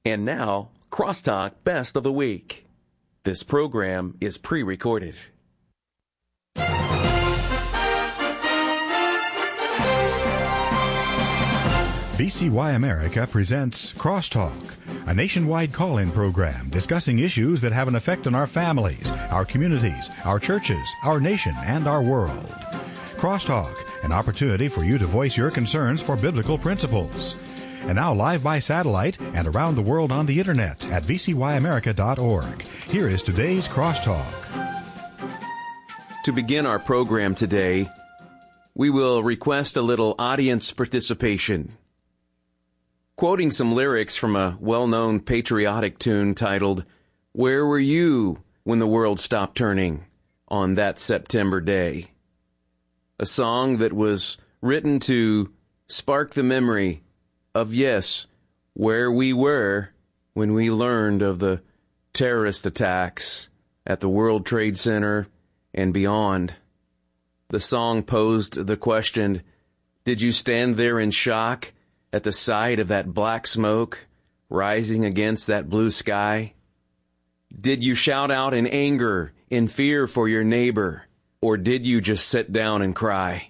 And now, Crosstalk Best of the Week. This program is pre-recorded. VCY America presents Crosstalk, a nationwide call-in program discussing issues that have an effect on our families, our communities, our churches, our nation, and our world. Crosstalk, an opportunity for you to voice your concerns for biblical principles. And now live by satellite and around the world on the internet at vcyamerica.org. Here is today's Crosstalk. To begin our program today, we will request a little audience participation. Quoting some lyrics from a well-known patriotic tune titled, "Where Were You When the World Stopped Turning on That September Day?" A song that was written to spark the memory of, yes, where we were when we learned of the terrorist attacks at the World Trade Center and beyond. The song posed the question, did you stand there in shock at the sight of that black smoke rising against that blue sky? Did you shout out in anger, in fear for your neighbor, or did you just sit down and cry?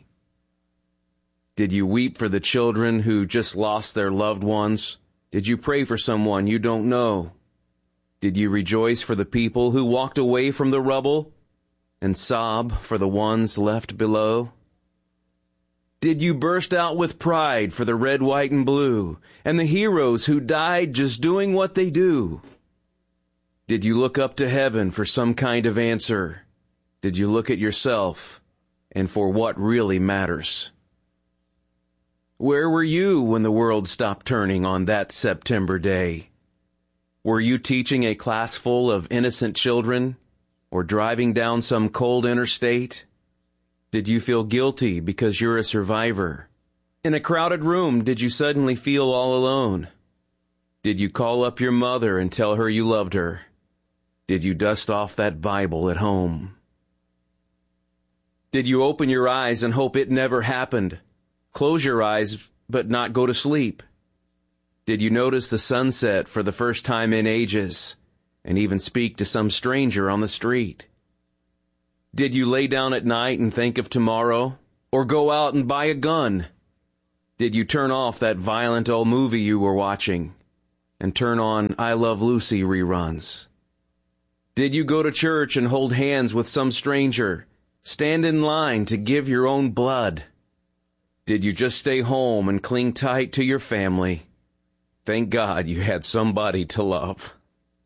Did you weep for the children who just lost their loved ones? Did you pray for someone you don't know? Did you rejoice for the people who walked away from the rubble and sob for the ones left below? Did you burst out with pride for the red, white, and blue, and the heroes who died just doing what they do? Did you look up to heaven for some kind of answer? Did you look at yourself and for what really matters? Where were you when the world stopped turning on that September day? Were you teaching a class full of innocent children or driving down some cold interstate? Did you feel guilty because you're a survivor? In a crowded room, did you suddenly feel all alone? Did you call up your mother and tell her you loved her? Did you dust off that Bible at home? Did you open your eyes and hope it never happened? Close your eyes but not go to sleep? Did you notice the sunset for the first time in ages and even speak to some stranger on the street? Did you lay down at night and think of tomorrow, or go out and buy a gun? Did you turn off that violent old movie you were watching and turn on I Love Lucy reruns? Did you go to church and hold hands with some stranger, stand in line to give your own blood? Did you just stay home and cling tight to your family? Thank God you had somebody to love.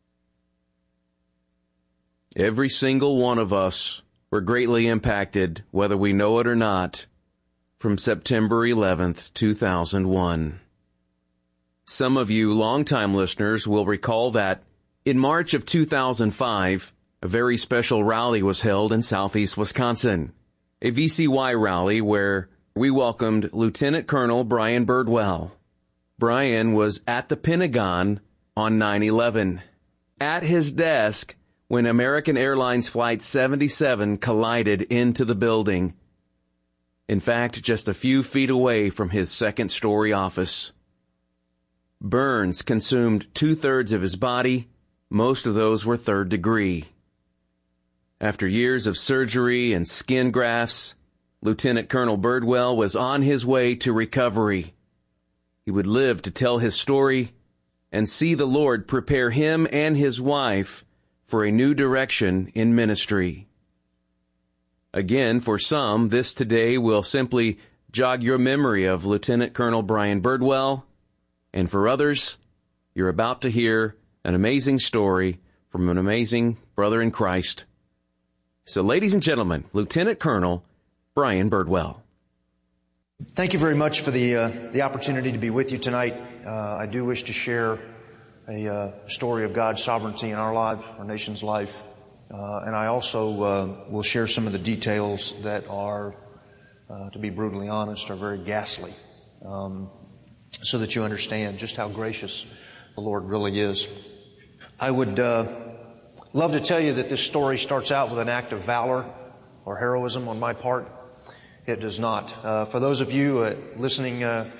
Every single one of us were greatly impacted, whether we know it or not, from September 11th, 2001. Some of you longtime listeners will recall that in March of 2005, a very special rally was held in southeast Wisconsin, a VCY rally where we welcomed Lieutenant Colonel Brian Birdwell. Brian was at the Pentagon on 9/11, at his desk when American Airlines Flight 77 collided into the building. In fact, just a few feet away from his second-story office. Burns consumed 2/3 of his body. Most of those were third degree. After years of surgery and skin grafts, Lieutenant Colonel Birdwell was on his way to recovery. He would live to tell his story and see the Lord prepare him and his wife for a new direction in ministry. Again, for some, this today will simply jog your memory of Lieutenant Colonel Brian Birdwell, and for others, you're about to hear an amazing story from an amazing brother in Christ. So, ladies and gentlemen, Lieutenant Colonel Brian Birdwell. Thank you very much for the opportunity to be with you tonight. I do wish to share a story of God's sovereignty in our lives, our nation's life. And I also will share some of the details that are, to be brutally honest, are very ghastly, so that you understand just how gracious the Lord really is. I would love to tell you that this story starts out with an act of valor or heroism on my part. It does not. For those of you listening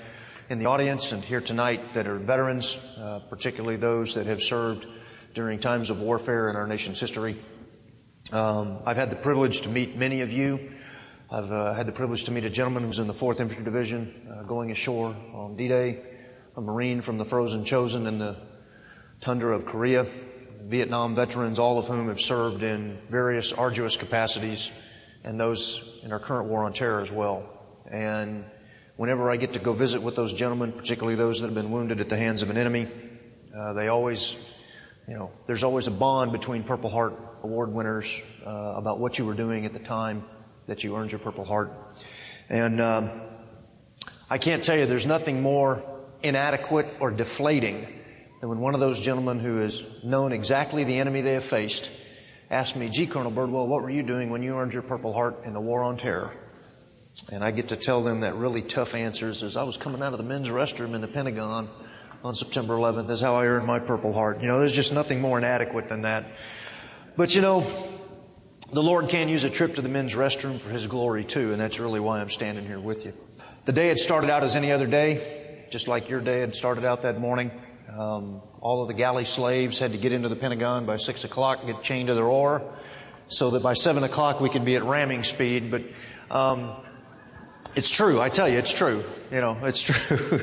in the audience and here tonight that are veterans, particularly those that have served during times of warfare in our nation's history. I've had the privilege to meet many of you. I've had the privilege to meet a gentleman who was in the 4th Infantry Division going ashore on D-Day, a Marine from the Frozen Chosen in the tundra of Korea, Vietnam veterans, all of whom have served in various arduous capacities, and those in our current war on terror as well. And whenever I get to go visit with those gentlemen, particularly those that have been wounded at the hands of an enemy, they always, there's always a bond between Purple Heart Award winners about what you were doing at the time that you earned your Purple Heart. And I can't tell you, there's nothing more inadequate or deflating than when one of those gentlemen who has known exactly the enemy they have faced asked me, "Gee, Colonel Birdwell, what were you doing when you earned your Purple Heart in the war on terror?" And I get to tell them that really tough answers is, "I was coming out of the men's restroom in the Pentagon on September 11th. That's how I earned my Purple Heart." There's just nothing more inadequate than that. But the Lord can use a trip to the men's restroom for His glory too, and that's really why I'm standing here with you. The day had started out as any other day, just like your day had started out that morning. All of the galley slaves had to get into the Pentagon by 6 o'clock, get chained to their oar, so that by 7 o'clock we could be at ramming speed. But it's true. I tell you, it's true. It's true.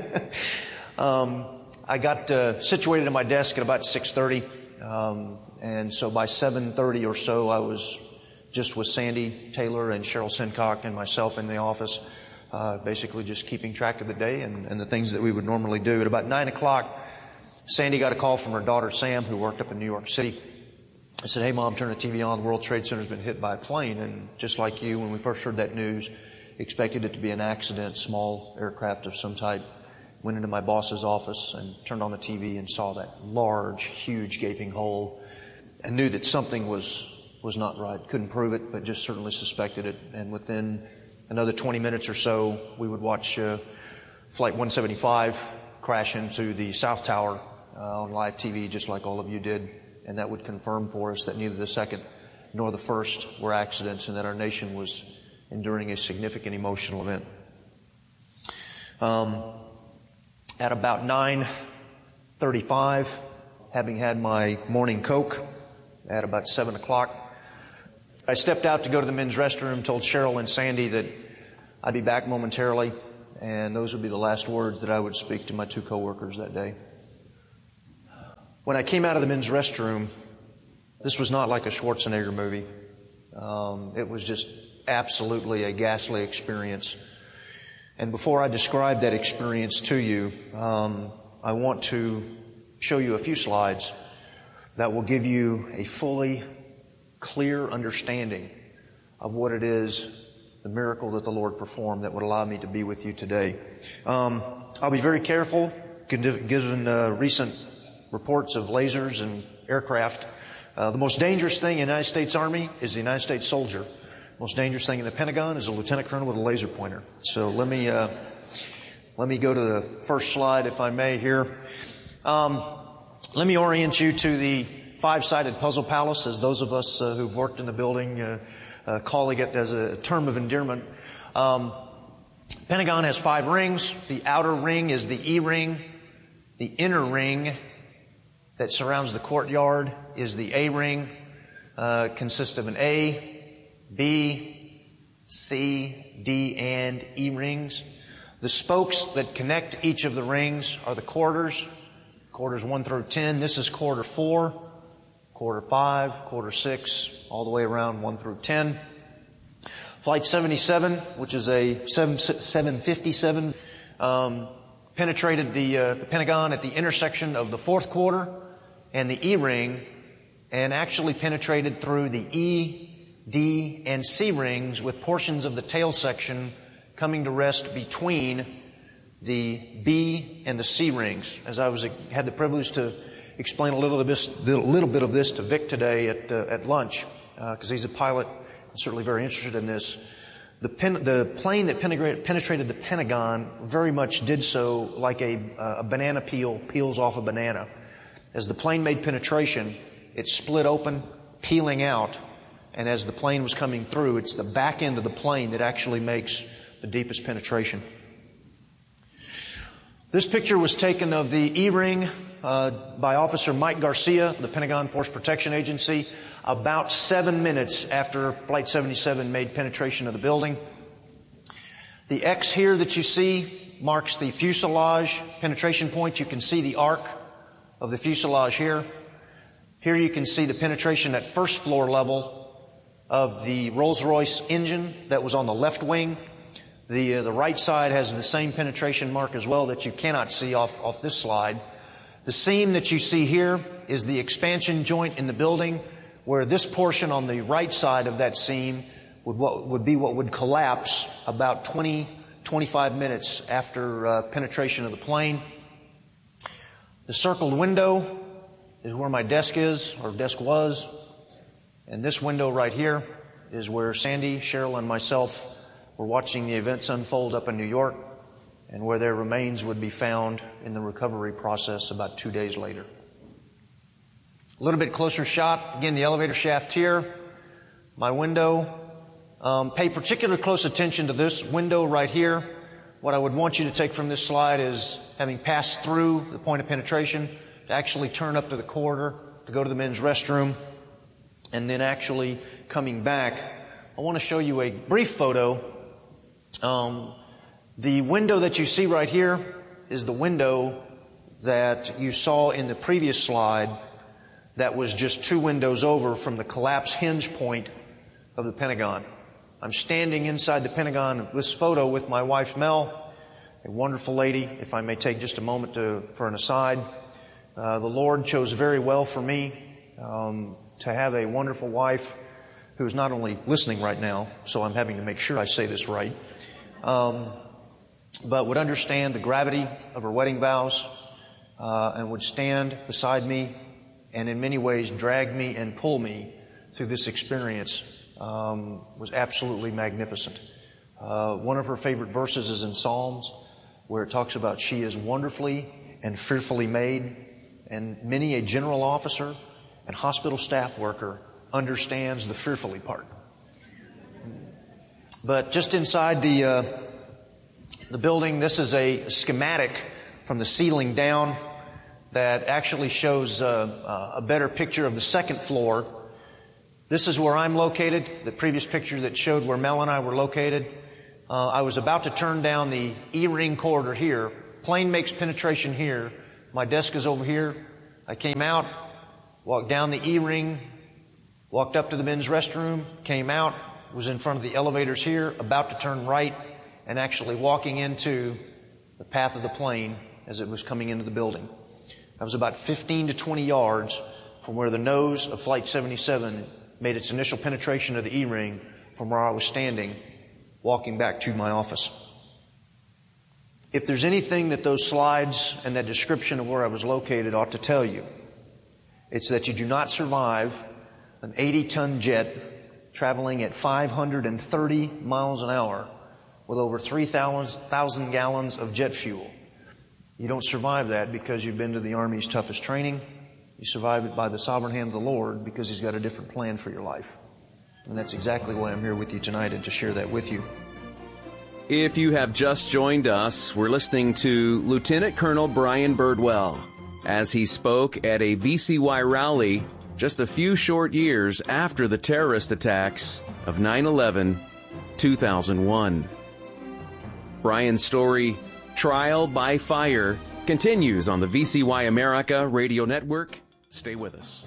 I got situated at my desk at about 6:30. And so by 7:30 or so, I was just with Sandy Taylor and Cheryl Sincock and myself in the office, basically just keeping track of the day and the things that we would normally do. At about 9 o'clock, Sandy got a call from her daughter, Sam, who worked up in New York City. I said, "Hey, Mom, turn the TV on. The World Trade Center's been hit by a plane." And just like you, when we first heard that news, expected it to be an accident, small aircraft of some type. Went into my boss's office and turned on the TV and saw that large, huge gaping hole and knew that something was not right. Couldn't prove it, but just certainly suspected it. And within another 20 minutes or so, we would watch Flight 175 crash into the South Tower on live TV, just like all of you did. And that would confirm for us that neither the second nor the first were accidents and that our nation was enduring a significant emotional event. At about 9:35, having had my morning Coke at about 7 o'clock, I stepped out to go to the men's restroom, told Cheryl and Sandy that I'd be back momentarily, and those would be the last words that I would speak to my two coworkers that day. When I came out of the men's restroom, this was not like a Schwarzenegger movie. It was just absolutely a ghastly experience. And before I describe that experience to you, I want to show you a few slides that will give you a fully clear understanding of what it is, the miracle that the Lord performed that would allow me to be with you today. I'll be very careful, given recent reports of lasers and aircraft. The most dangerous thing in the United States Army is the United States soldier. The most dangerous thing in the Pentagon is a lieutenant colonel with a laser pointer. So let me go to the first slide, if I may, here. Let me orient you to the five-sided puzzle palace, as those of us who've worked in the building calling it as a term of endearment. Pentagon has 5 rings. The outer ring is the E ring. The inner ring that surrounds the courtyard is the A ring. Consists of an A, B, C, D, and E rings. The spokes that connect each of the rings are the quarters. Quarters 1 through 10. This is quarter 4, quarter 5, quarter 6, all the way around 1 through 10. Flight 77, which is a 757, penetrated the Pentagon at the intersection of the 4th quarter and the E ring, and actually penetrated through the E, D, and C rings, with portions of the tail section coming to rest between the B and the C rings. As I had the privilege to explain a little bit of this to Vic today at lunch, because he's a pilot and certainly very interested in this. The plane that penetrated the Pentagon very much did so like a banana peel peels off a banana. As the plane made penetration, it split open, peeling out, and as the plane was coming through, it's the back end of the plane that actually makes the deepest penetration. This picture was taken of the E-ring by Officer Mike Garcia, the Pentagon Force Protection Agency, about 7 minutes after Flight 77 made penetration of the building. The X here that you see marks the fuselage penetration point. You can see the arc of the fuselage here. Here you can see the penetration at first floor level of the Rolls-Royce engine that was on the left wing. The right side has the same penetration mark as well that you cannot see off this slide. The seam that you see here is the expansion joint in the building, where this portion on the right side of that seam would be what would collapse about 25 minutes after penetration of the plane. The circled window is where my desk is, or desk was. And this window right here is where Sandy, Cheryl, and myself were watching the events unfold up in New York, and where their remains would be found in the recovery process about 2 days later. A little bit closer shot, again, the elevator shaft here, my window. Pay particular close attention to this window right here. What I would want you to take from this slide is, having passed through the point of penetration, to actually turn up to the corridor, to go to the men's restroom, and then actually coming back. I want to show you a brief photo. The window that you see right here is the window that you saw in the previous slide that was just 2 windows over from the collapse hinge point of the Pentagon. I'm standing inside the Pentagon of this photo with my wife Mel, a wonderful lady. If I may take just a moment for an aside. The Lord chose very well for me to have a wonderful wife who is not only listening right now, so I'm having to make sure I say this right, but would understand the gravity of her wedding vows and would stand beside me and in many ways drag me and pull me through this experience. Was absolutely magnificent. One of her favorite verses is in Psalms, where it talks about she is wonderfully and fearfully made, and many a general officer and hospital staff worker understands the fearfully part. But just inside the building, this is a schematic from the ceiling down that actually shows a better picture of the second floor. This is where I'm located. The previous picture that showed where Mel and I were located. I was about to turn down the E-ring corridor here. Plane makes penetration here. My desk is over here. I came out, walked down the E-ring, walked up to the men's restroom, came out, was in front of the elevators here, about to turn right, and actually walking into the path of the plane as it was coming into the building. I was about 15 to 20 yards from where the nose of Flight 77 made its initial penetration of the E-ring from where I was standing, walking back to my office. If there's anything that those slides and that description of where I was located ought to tell you, it's that you do not survive an 80-ton jet traveling at 530 miles an hour with over 3,000 gallons of jet fuel. You don't survive that because you've been to the Army's toughest training. You survive it by the sovereign hand of the Lord because He's got a different plan for your life. And that's exactly why I'm here with you tonight, and to share that with you. If you have just joined us, we're listening to Lieutenant Colonel Brian Birdwell as he spoke at a VCY rally just a few short years after the terrorist attacks of 9/11/2001. Brian's story, Trial by Fire, continues on the VCY America Radio Network. Stay with us.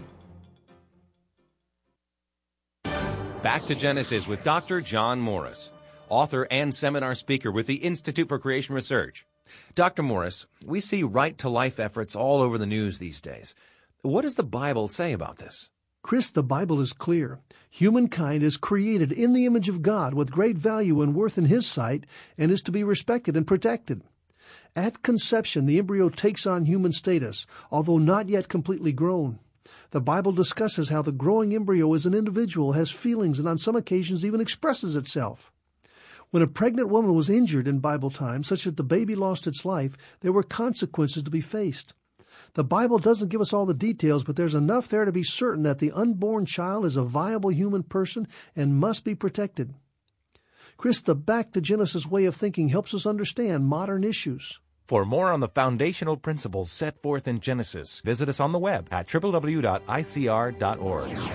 Back to Genesis with Dr. John Morris, author and seminar speaker with the Institute for Creation Research. Dr. Morris, we see right-to-life efforts all over the news these days. What does the Bible say about this? Chris, the Bible is clear. Humankind is created in the image of God with great value and worth in His sight and is to be respected and protected. At conception, the embryo takes on human status, although not yet completely grown. The Bible discusses how the growing embryo as an individual has feelings and on some occasions even expresses itself. When a pregnant woman was injured in Bible times, such that the baby lost its life, there were consequences to be faced. The Bible doesn't give us all the details, but there's enough there to be certain that the unborn child is a viable human person and must be protected. Chris, the Back to Genesis way of thinking helps us understand modern issues. For more on the foundational principles set forth in Genesis, visit us on the web at www.icr.org.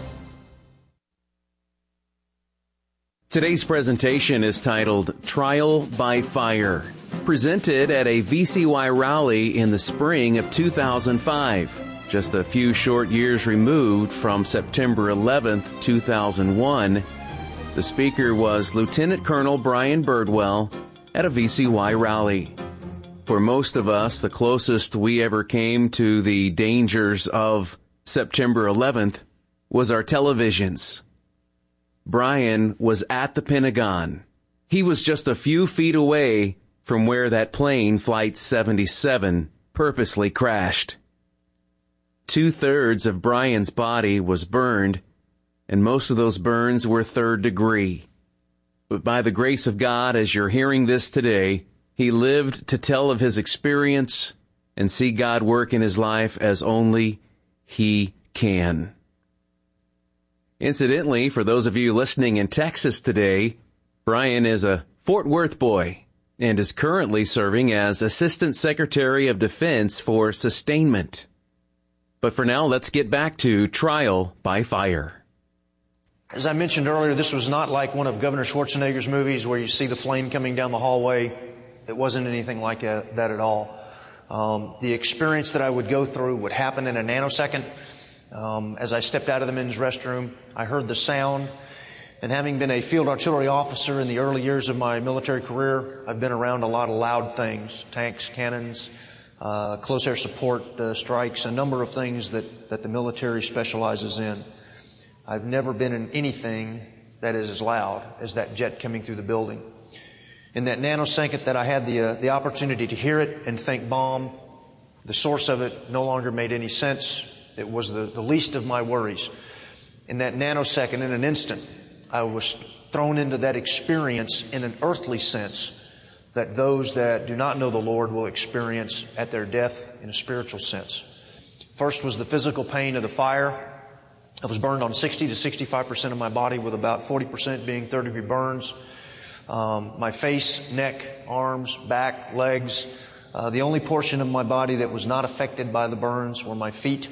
Today's presentation is titled Trial by Fire, presented at a VCY rally in the spring of 2005, just a few short years removed from September 11th, 2001. The speaker was Lieutenant Colonel Brian Birdwell at a VCY rally. For most of us, the closest we ever came to the dangers of September 11th was our televisions. Brian was at the Pentagon. He was just a few feet away from where that plane, Flight 77, purposely crashed. 2/3 of Brian's body was burned, and most of those burns were 3rd degree. But by the grace of God, as you're hearing this today, he lived to tell of his experience and see God work in his life as only he can. Incidentally, for those of you listening in Texas today, Brian is a Fort Worth boy and is currently serving as Assistant Secretary of Defense for Sustainment. But for now, let's get back to Trial by Fire. As I mentioned earlier, this was not like one of Governor Schwarzenegger's movies where you see the flame coming down the hallway. It wasn't anything like that at all. The experience that I would go through would happen in a nanosecond. As I stepped out of the men's restroom, I heard the sound. And having been a field artillery officer in the early years of my military career, I've been around a lot of loud things, tanks, cannons, close air support strikes, a number of things that the military specializes in. I've never been in anything that is as loud as that jet coming through the building. In that nanosecond that I had the opportunity to hear it and think bomb, the source of it no longer made any sense. It was the least of my worries. In that nanosecond, in an instant, I was thrown into that experience in an earthly sense that those that do not know the Lord will experience at their death in a spiritual sense. First was the physical pain of the fire. I was burned on 60 to 65% of my body, with about 40% being 3rd-degree burns. My face, neck, arms, back, legs. The only portion of my body that was not affected by the burns were my feet.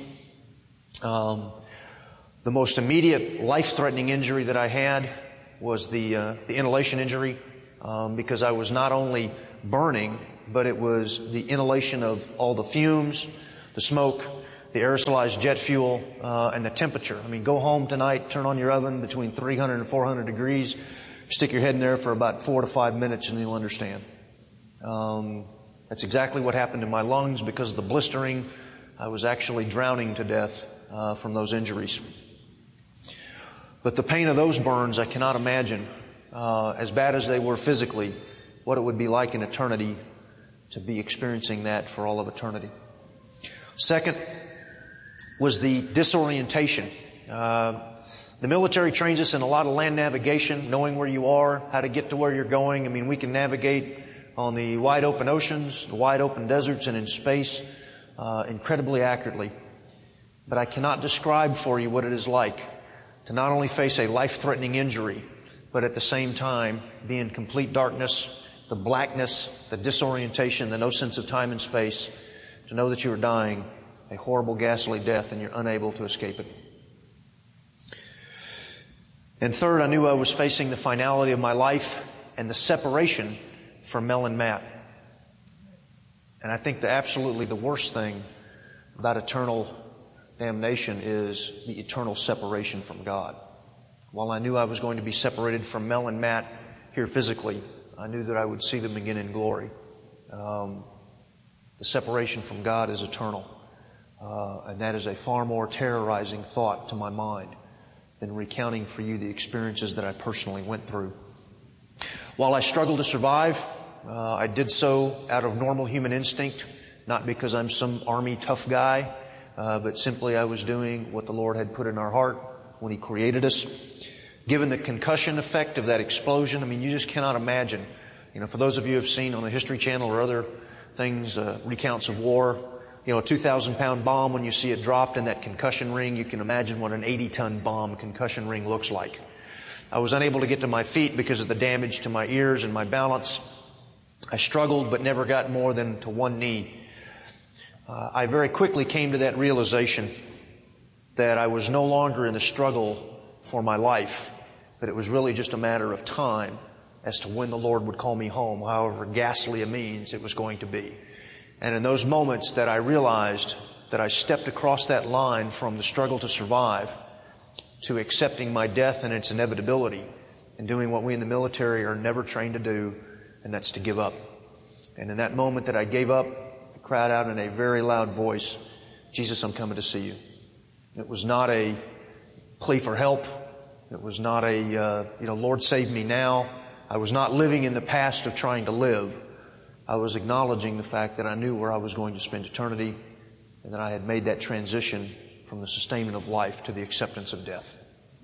The most immediate life-threatening injury that I had was the inhalation injury, because I was not only burning, but it was the inhalation of all the fumes, the smoke, the aerosolized jet fuel, and the temperature. I mean, go home tonight, turn on your oven between 300 and 400 degrees, stick your head in there for about 4 to 5 minutes and you'll understand. That's exactly what happened in my lungs. Because of the blistering, I was actually drowning to death from those injuries. But the pain of those burns, I cannot imagine, as bad as they were physically, what it would be like in eternity to be experiencing that for all of eternity. Second was the disorientation. The military trains us in a lot of land navigation, knowing where you are, how to get to where you're going. I mean, we can navigate on the wide open oceans, the wide open deserts, and in space incredibly accurately. But I cannot describe for you what it is like to not only face a life-threatening injury, but at the same time be in complete darkness, the blackness, the disorientation, the no sense of time and space, to know that you are dying a horrible, ghastly death and you're unable to escape it. And third, I knew I was facing the finality of my life and the separation from Mel and Matt. And I think absolutely the worst thing about eternal damnation is the eternal separation from God. While I knew I was going to be separated from Mel and Matt here physically, I knew that I would see them again in glory. The separation from God is eternal. And that is a far more terrorizing thought to my mind than recounting for you the experiences that I personally went through. While I struggled to survive, I did so out of normal human instinct, not because I'm some army tough guy, but simply I was doing what the Lord had put in our heart when He created us. Given the concussion effect of that explosion, I mean, you just cannot imagine. You know, for those of you who have seen on the History Channel or other things, recounts of war, you know, a 2,000-pound bomb, when you see it dropped in that concussion ring, you can imagine what an 80-ton bomb concussion ring looks like. I was unable to get to my feet because of the damage to my ears and my balance. I struggled but never got more than to one knee. I very quickly came to that realization that I was no longer in the struggle for my life, but it was really just a matter of time as to when the Lord would call me home, however ghastly a means it was going to be. And in those moments that I realized that I stepped across that line from the struggle to survive to accepting my death and its inevitability and doing what we in the military are never trained to do, and that's to give up. And in that moment that I gave up, I cried out in a very loud voice, "Jesus, I'm coming to see you." It was not a plea for help. It was not a, Lord, save me now. I was not living in the past of trying to live. I was acknowledging the fact that I knew where I was going to spend eternity and that I had made that transition from the sustainment of life to the acceptance of death.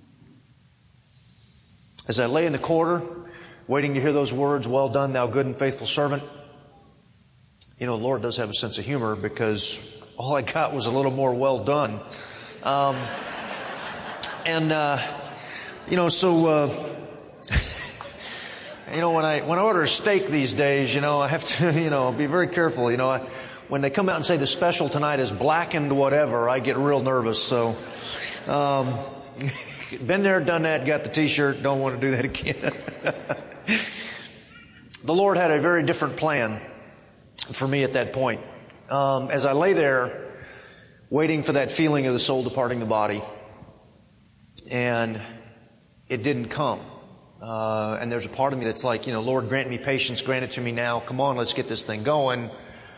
As I lay in the corridor, waiting to hear those words, "Well done, thou good and faithful servant," the Lord does have a sense of humor, because all I got was a little more "well done." When I order a steak these days, I have to, be very careful. When they come out and say the special tonight is blackened whatever, I get real nervous. So, been there, done that, got the t-shirt, don't want to do that again. The Lord had a very different plan for me at that point. As I lay there, waiting for that feeling of the soul departing the body, and it didn't come. And there's a part of me that's like, Lord, grant me patience, grant it to me now. Come on, let's get this thing going.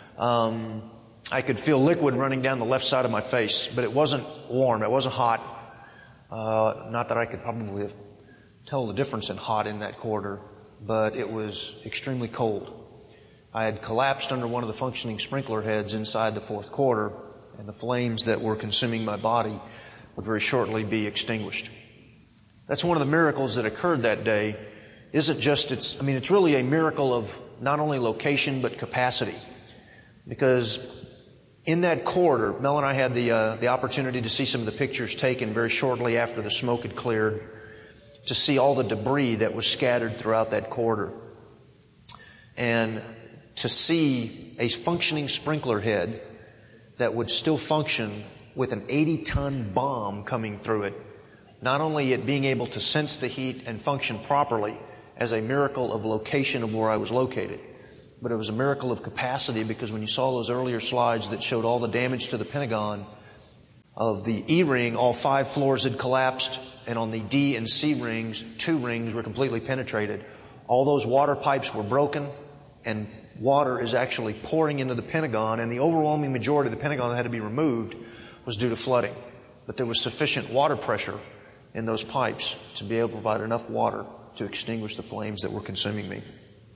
I could feel liquid running down the left side of my face, but it wasn't warm, it wasn't hot. Not that I could probably tell the difference in hot in that corridor, but it was extremely cold. I had collapsed under one of the functioning sprinkler heads inside the fourth quarter, and the flames that were consuming my body would very shortly be extinguished. That's one of the miracles that occurred that day. It's really a miracle of not only location but capacity. Because in that corridor, Mel and I had the opportunity to see some of the pictures taken very shortly after the smoke had cleared, to see all the debris that was scattered throughout that corridor. And to see a functioning sprinkler head that would still function with an 80-ton bomb coming through it. Not only it being able to sense the heat and function properly as a miracle of location of where I was located, but it was a miracle of capacity, because when you saw those earlier slides that showed all the damage to the Pentagon, of the E ring, all 5 floors had collapsed, and on the D and C rings, 2 rings were completely penetrated. All those water pipes were broken, and water is actually pouring into the Pentagon, and the overwhelming majority of the Pentagon that had to be removed was due to flooding. But there was sufficient water pressure in those pipes to be able to provide enough water to extinguish the flames that were consuming me.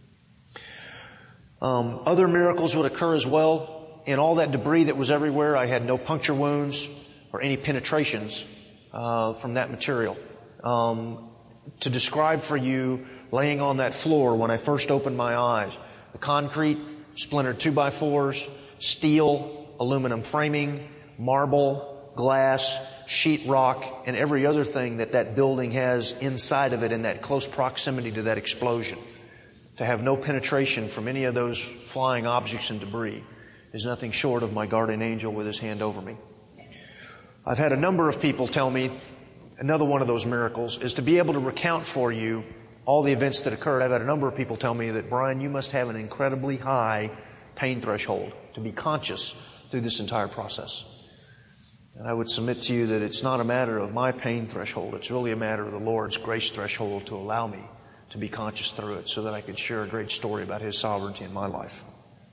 Other miracles would occur as well. In all that debris that was everywhere, I had no puncture wounds or any penetrations from that material. To describe for you laying on that floor when I first opened my eyes, the concrete, splintered 2x4s, steel, aluminum framing, marble, glass, sheetrock, and every other thing that building has inside of it in that close proximity to that explosion. To have no penetration from any of those flying objects and debris is nothing short of my guardian angel with his hand over me. I've had a number of people tell me another one of those miracles is to be able to recount for you all the events that occurred. I've had a number of people tell me that, Brian, you must have an incredibly high pain threshold to be conscious through this entire process. And I would submit to you that it's not a matter of my pain threshold. It's really a matter of the Lord's grace threshold to allow me to be conscious through it so that I could share a great story about His sovereignty in my life.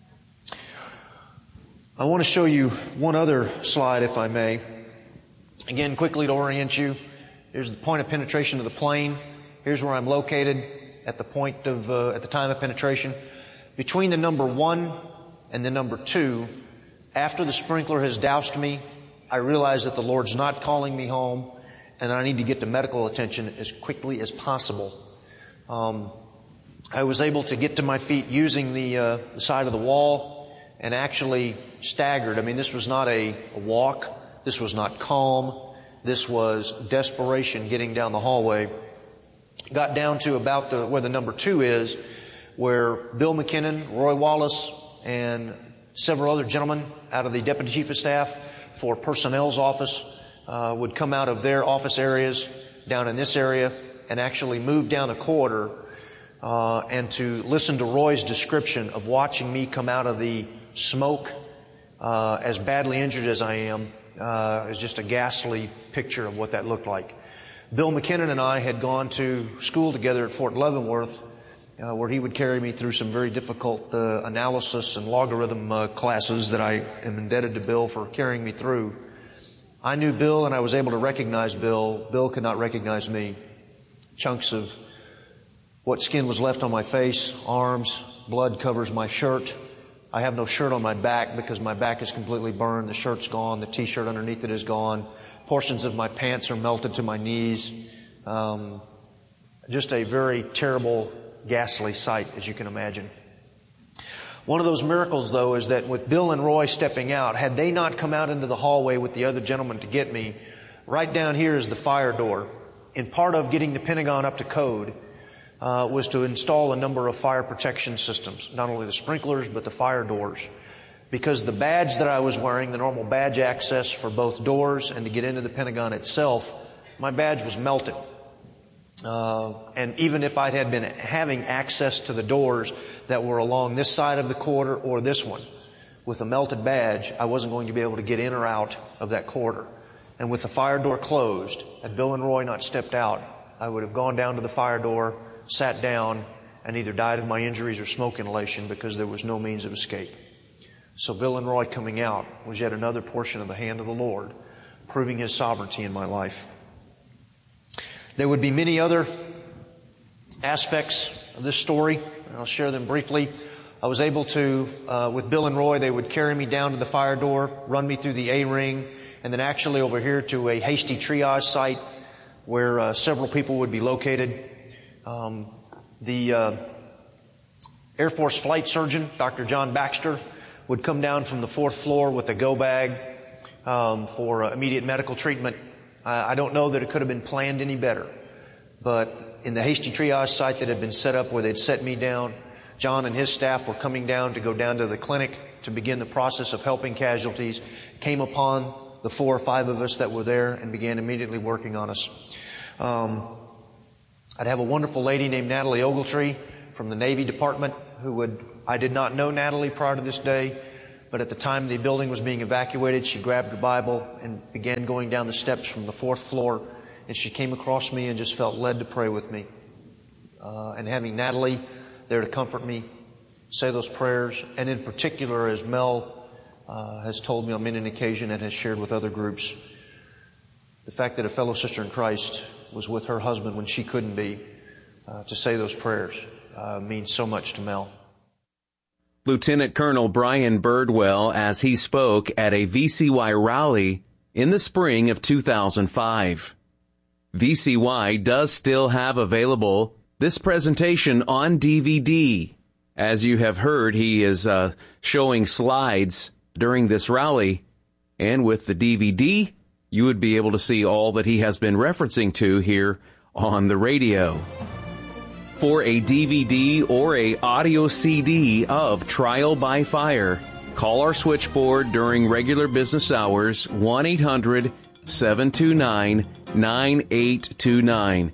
I want to show you one other slide, if I may. Again, quickly to orient you. Here's the point of penetration of the plane. Here's where I'm located at the point of, at the time of penetration. Between the number 1 and the number 2, after the sprinkler has doused me, I realize that the Lord's not calling me home and that I need to get to medical attention as quickly as possible. I was able to get to my feet using the side of the wall and actually staggered. I mean, this was not a walk. This was not calm. This was desperation getting down the hallway. Got down to about where the number 2 is, where Bill McKinnon, Roy Wallace, and several other gentlemen out of the Deputy Chief of Staff for Personnel's office would come out of their office areas down in this area and actually move down the corridor and to listen to Roy's description of watching me come out of the smoke as badly injured as I am. Is just a ghastly picture of what that looked like. Bill McKinnon and I had gone to school together at Fort Leavenworth, where he would carry me through some very difficult analysis and logarithm classes that I am indebted to Bill for carrying me through. I knew Bill and I was able to recognize Bill. Bill could not recognize me. Chunks of what skin was left on my face, arms, blood covers my shirt. I have no shirt on my back because my back is completely burned. The shirt's gone. The T-shirt underneath it is gone. Portions of my pants are melted to my knees. Just a very terrible, ghastly sight, as you can imagine. One of those miracles, though, is that with Bill and Roy stepping out, had they not come out into the hallway with the other gentleman to get me, right down here is the fire door. And part of getting the Pentagon up to code was to install a number of fire protection systems, not only the sprinklers, but the fire doors. Because the badge that I was wearing, the normal badge access for both doors and to get into the Pentagon itself, my badge was melted. And even if I had been having access to the doors that were along this side of the corridor or this one, with a melted badge, I wasn't going to be able to get in or out of that corridor. And with the fire door closed, had Bill and Roy not stepped out, I would have gone down to the fire door, sat down, and either died of my injuries or smoke inhalation because there was no means of escape. So Bill and Roy coming out was yet another portion of the hand of the Lord, proving His sovereignty in my life. There would be many other aspects of this story, and I'll share them briefly. I was able to, with Bill and Roy, they would carry me down to the fire door, run me through the A-ring, and then actually over here to a hasty triage site where several people would be located. The Air Force flight surgeon, Dr. John Baxter, would come down from the 4th floor with a go bag for immediate medical treatment. I don't know that it could have been planned any better, but in the hasty triage site that had been set up where they'd set me down, John and his staff were coming down to go down to the clinic to begin the process of helping casualties, came upon the 4 or 5 of us that were there and began immediately working on us. I'd have a wonderful lady named Natalie Ogletree from the Navy Department I did not know Natalie prior to this day, but at the time the building was being evacuated, she grabbed her Bible and began going down the steps from the 4th floor, and she came across me and just felt led to pray with me. And having Natalie there to comfort me, say those prayers, and in particular, as Mel has told me on many an occasion and has shared with other groups, the fact that a fellow sister in Christ was with her husband when she couldn't be, to say those prayers means so much to Mel. Lieutenant Colonel Brian Birdwell as he spoke at a VCY rally in the spring of 2005. VCY does still have available this presentation on DVD. As you have heard, he is showing slides during this rally, and with the DVD, you would be able to see all that he has been referencing to here on the radio. For a DVD or a audio CD of Trial by Fire, call our switchboard during regular business hours, 1-800-729-9829.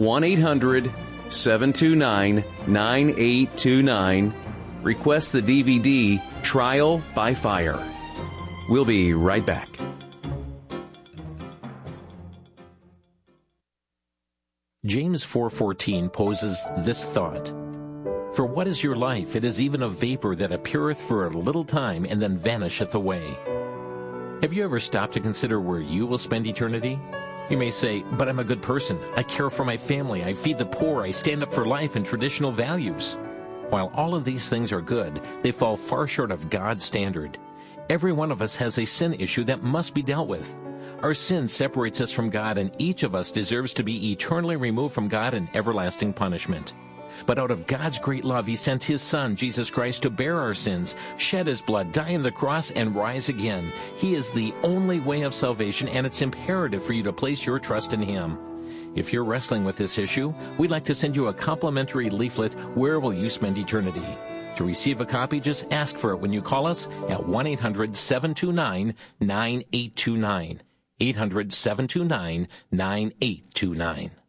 1-800-729-9829. Request the DVD Trial by Fire. We'll be right back. James 4:14 poses this thought: For what is your life? It is even a vapor that appeareth for a little time and then vanisheth away. Have you ever stopped to consider where you will spend eternity? You may say, but I'm a good person. I care for my family. I feed the poor. I stand up for life and traditional values. While all of these things are good, they fall far short of God's standard. Every one of us has a sin issue that must be dealt with. Our sin separates us from God, and each of us deserves to be eternally removed from God in everlasting punishment. But out of God's great love, He sent His Son, Jesus Christ, to bear our sins, shed His blood, die on the cross, and rise again. He is the only way of salvation, and it's imperative for you to place your trust in Him. If you're wrestling with this issue, we'd like to send you a complimentary leaflet, Where Will You Spend Eternity? To receive a copy, just ask for it when you call us at 1-800-729-9829. 800-729-9829.